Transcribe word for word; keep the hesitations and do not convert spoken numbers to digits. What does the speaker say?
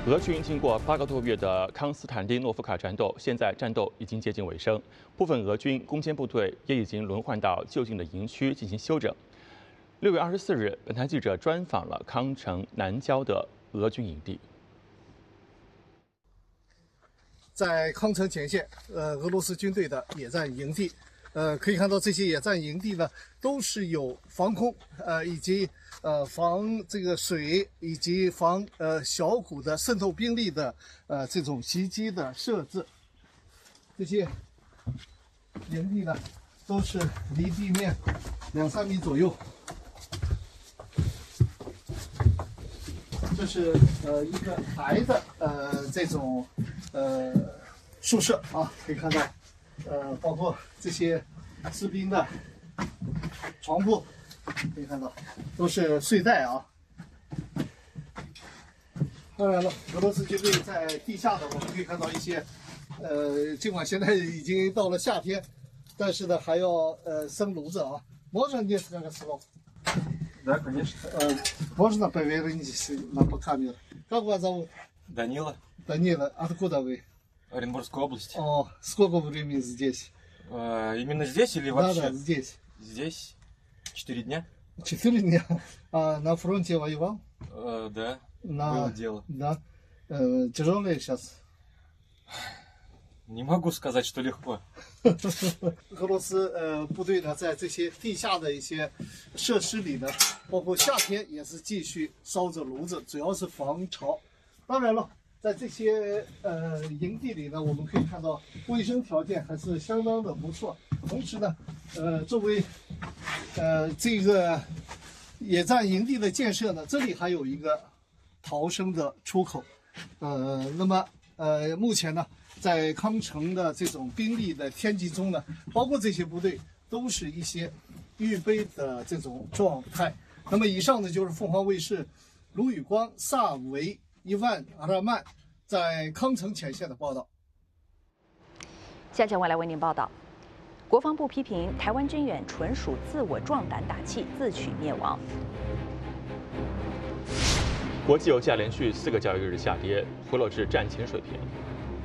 俄军经过八个多月的康斯坦丁诺夫卡战斗，现在战斗已经接近尾声，部分俄军攻坚部队也已经轮换到就近的营区进行休整。六月二十四日，本台记者专访了康城南郊的俄军营地。 在康城前线，呃，俄罗斯军队的野战营地，呃，可以看到这些野战营地呢，都是有防空，呃，以及呃防这个水以及防呃小股的渗透兵力的呃这种袭击的设置。这些营地呢，都是离地面两三米左右。这是呃一个排的呃这种呃宿舍啊，可以看到，呃，包括这些士兵的床铺，可以看到都是睡袋啊。当然了，俄罗斯军队在地下的，我们可以看到一些，呃，尽管现在已经到了夏天，但是呢还要呃生炉子啊。Можно несколько слов? Да, конечно. Можно повернитесь нам по камеру? Как вас зовут? Данила, Данила, откуда вы? Оренбургская область. О, сколько времени здесь? А, именно здесь или Да, вообще? да, здесь. Здесь четыре дня. Четыре дня. А на фронте воевал? А, да, На... было дело. Да. Э, тяжелые сейчас. Не могу сказать, что легко. 俄罗斯呃部队呢，在这些地下的一些设施里呢，包括夏天也是继续烧着炉子，主要是防潮。当然了，在这些呃营地里呢，我们可以看到卫生条件还是相当的不错。同时呢，呃，作为呃这个野战营地的建设呢，这里还有一个逃生的出口。呃，那么呃，目前呢，在康城的这种兵力的天际中呢，包括这些部队都是一些预备的这种状态。那么以上呢就是凤凰卫视卢宇光、萨维伊万阿拉曼在康城前线的报道。 下节我来为您报道。国防部批评台湾军演纯属自我壮胆打气，自取灭亡。 国际油价连续四个交易日下跌，回落至战前水平。